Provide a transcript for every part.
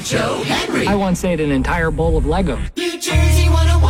Joe Henry. I once ate an entire bowl of Lego. New Jersey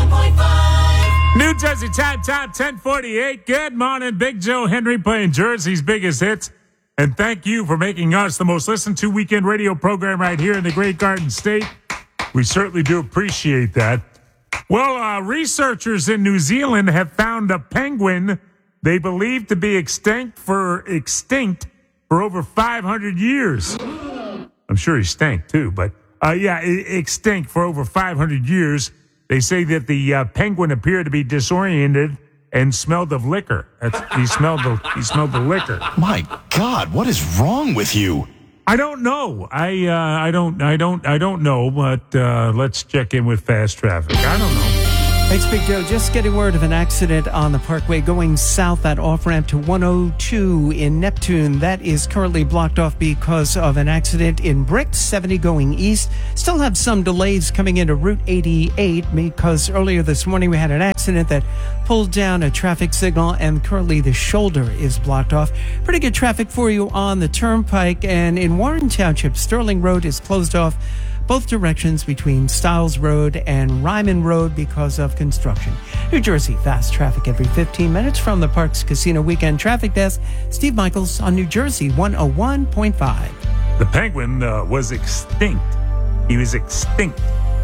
101.5. New Jersey time 1048. Good morning, Big Joe Henry playing Jersey's biggest hits. And thank you for making us the most listened to weekend radio program right here in the Great Garden State. We certainly do appreciate that. Well, researchers in New Zealand have found a penguin they believe to be extinct for over 500 years. I'm sure he stank too, but extinct for over 500 years. They say that the penguin appeared to be disoriented and smelled of liquor. He smelled the liquor. My God, what is wrong with you? I don't know. I don't know. But let's check in with Fast Traffic. I don't know. Thanks, Big Joe. Just getting word of an accident on the Parkway going south at off-ramp to 102 in Neptune. That is currently blocked off because of an accident in Brick, 70 going east. Still have some delays coming into Route 88 because earlier this morning we had an accident that pulled down a traffic signal and currently the shoulder is blocked off. Pretty good traffic for you on the Turnpike, and in Warren Township, Sterling Road is closed off both directions between Stiles Road and Ryman Road because of construction. New Jersey fast traffic every 15 minutes from the Parks Casino Weekend Traffic Desk. Steve Michaels on New Jersey 101.5. The penguin was extinct. He was extinct.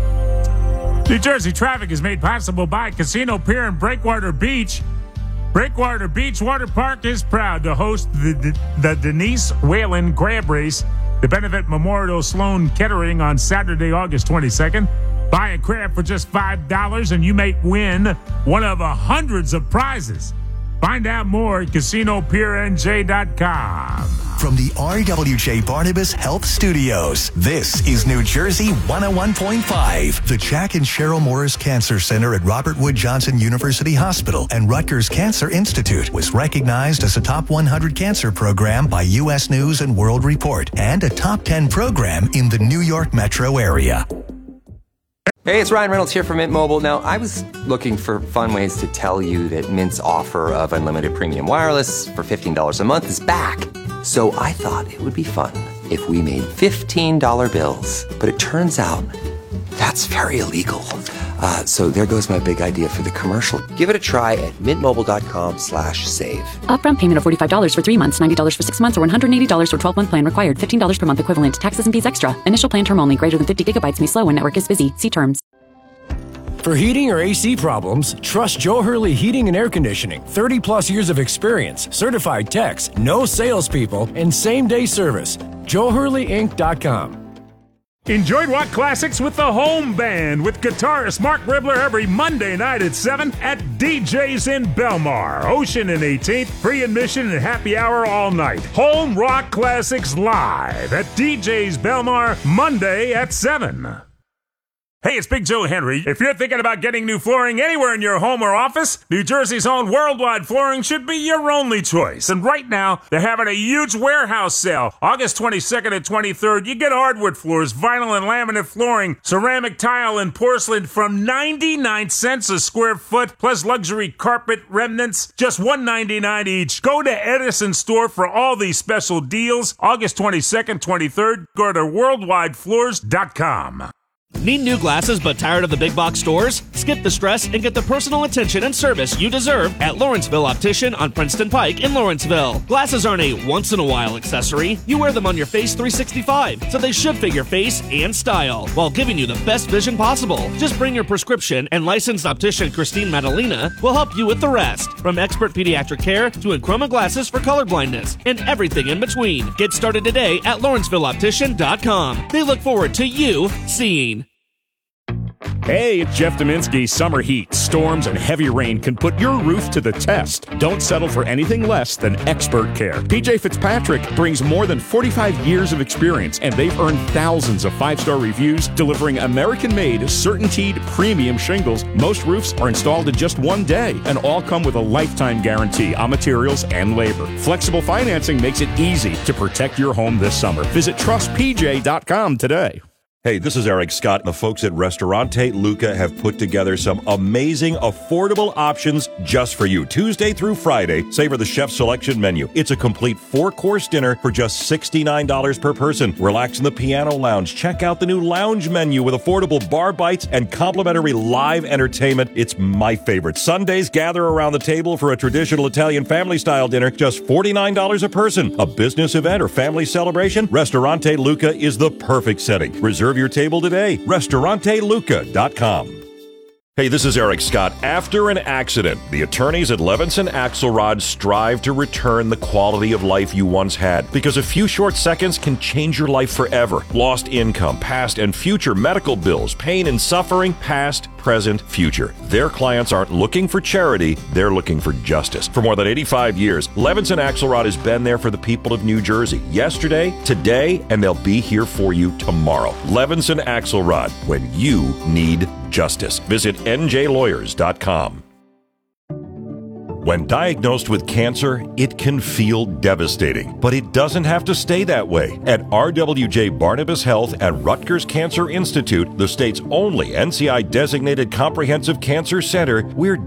New Jersey traffic is made possible by Casino Pier and Breakwater Beach. Breakwater Beach Water Park is proud to host the Denise Whalen Grab Race to benefit Memorial Sloan Kettering on Saturday, August 22nd. Buy a crab for just $5 and you may win one of hundreds of prizes. Find out more at CasinoPierNJ.com. From the RWJ Barnabas Health Studios, this is New Jersey 101.5. The Jack and Cheryl Morris Cancer Center at Robert Wood Johnson University Hospital and Rutgers Cancer Institute was recognized as a top 100 cancer program by U.S. News and World Report and a top 10 program in the New York metro area. Hey, it's Ryan Reynolds here from Mint Mobile. Now, I was looking for fun ways to tell you that Mint's offer of unlimited premium wireless for $15 a month is back. So I thought it would be fun if we made $15 bills. But it turns out that's very illegal. So there goes my big idea for the commercial. Give it a try at mintmobile.com/save. Upfront payment of $45 for 3 months, $90 for 6 months, or $180 for 12-month plan required. $15 per month equivalent. Taxes and fees extra. Initial plan term only. Greater than 50 gigabytes may slow when network is busy. See terms. For heating or AC problems, trust Joe Hurley Heating and Air Conditioning. 30 plus years of experience, certified techs, no salespeople, and same-day service. JoeHurleyInc.com. Enjoy rock classics with the Home Band with guitarist Mark Ribler every Monday night at 7 at DJ's in Belmar. Ocean and 18th, free admission and happy hour all night. Home Rock Classics live at DJ's Belmar Monday at 7. Hey, it's Big Joe Henry. If you're thinking about getting new flooring anywhere in your home or office, New Jersey's own Worldwide Flooring should be your only choice. And right now, they're having a huge warehouse sale. August 22nd and 23rd, you get hardwood floors, vinyl and laminate flooring, ceramic tile and porcelain from 99 cents a square foot, plus luxury carpet remnants, just $1.99 each. Go to Edison Store for all these special deals. August 22nd, 23rd, go to worldwidefloors.com. Need new glasses but tired of the big box stores? Skip the stress and get the personal attention and service you deserve at Lawrenceville Optician on Princeton Pike in Lawrenceville. Glasses aren't a once-in-a-while accessory. You wear them on your face 365, so they should fit your face and style while giving you the best vision possible. Just bring your prescription and licensed optician Christine Madalena will help you with the rest. From expert pediatric care to Enchroma glasses for colorblindness and everything in between. Get started today at LawrencevilleOptician.com. They look forward to you seeing. Hey, it's Jeff Dominski. Summer heat, storms, and heavy rain can put your roof to the test. Don't settle for anything less than expert care. PJ Fitzpatrick brings more than 45 years of experience, and they've earned thousands of 5-star reviews, delivering American-made, CertainTeed premium shingles. Most roofs are installed in just one day, and all come with a lifetime guarantee on materials and labor. Flexible financing makes it easy to protect your home this summer. Visit TrustPJ.com today. Hey, this is Eric Scott. The folks at Restaurante Luca have put together some amazing, affordable options just for you. Tuesday through Friday, savor the chef's selection menu. It's a complete 4-course dinner for just $69 per person. Relax in the piano lounge. Check out the new lounge menu with affordable bar bites and complimentary live entertainment. It's my favorite. Sundays, gather around the table for a traditional Italian family-style dinner, just $49 a person. A business event or family celebration? Restaurante Luca is the perfect setting. Reserve your table today. RestauranteLuca.com. Hey, this is Eric Scott. After an accident, the attorneys at Levinson Axelrod strive to return the quality of life you once had, because a few short seconds can change your life forever. Lost income, past and future medical bills, pain and suffering, past, present, future. Their clients aren't looking for charity, they're looking for justice. For more than 85 years, Levinson Axelrod has been there for the people of New Jersey. Yesterday, today, and they'll be here for you tomorrow. Levinson Axelrod, when you need justice. Visit njlawyers.com. When diagnosed with cancer, it can feel devastating, but it doesn't have to stay that way. At RWJ Barnabas Health at Rutgers Cancer Institute, the state's only NCI-designated comprehensive cancer center, we're